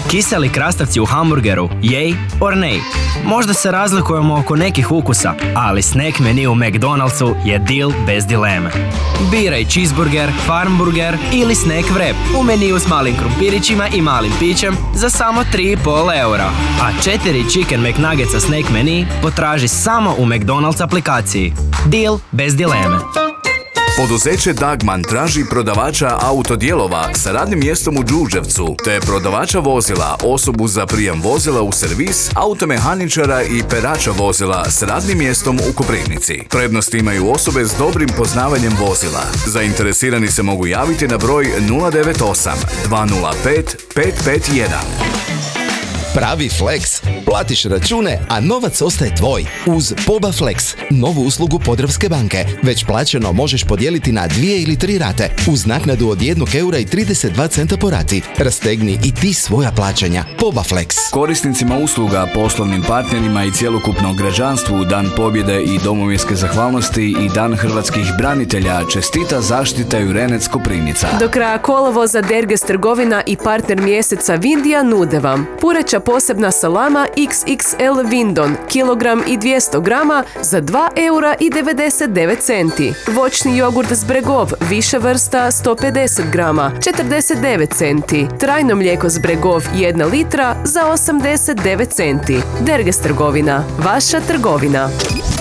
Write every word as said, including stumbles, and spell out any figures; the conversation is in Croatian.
Kiseli krastavci u hamburgeru, yay or nay? Možda se razlikujemo oko nekih ukusa, ali snack menu u McDonald'su je deal bez dileme. Biraj cheeseburger, farmburger ili snack wrap u meniju s malim krumpirićima i malim pićem za samo tri i pol eura. A četiri Chicken McNuggetsa snack menu potraži samo u McDonald's aplikaciji. Deal bez dileme. Poduzeće Dagman traži prodavača autodijelova sa radnim mjestom u Đurđevcu, te prodavača vozila, osobu za prijem vozila u servis, automehaničara i perača vozila s radnim mjestom u Koprivnici. Prednost imaju osobe s dobrim poznavanjem vozila. Zainteresirani se mogu javiti na broj nula devet osam dva nula pet pet pet jedan. Pravi Flex. Platiš račune, a novac ostaje tvoj. Uz Poba Flex, novu uslugu Podravske banke. Već plaćeno možeš podijeliti na dvije ili tri rate, uz naknadu od jednog eura i trideset dva centa po rati. Rastegni i ti svoja plaćanja. Poba Flex. Korisnicima usluga, poslovnim partnerima i cjelokupnom građanstvu Dan pobjede i domovinske zahvalnosti i Dan hrvatskih branitelja čestita Zaštita Jurenec Koprivnica. Do kraja kolovoza Derges trgovina i partner mjeseca Vindija nude vam pureća posebna salama iks iks el Windon, kilogram i dvjesto grama za dva eura i devedeset devet centi. Voćni jogurt Zbregov, više vrsta sto pedeset grama, četrdeset devet centi. Trajno mlijeko Zbregov, jedna litra za osamdeset devet centi. Derges trgovina, vaša trgovina.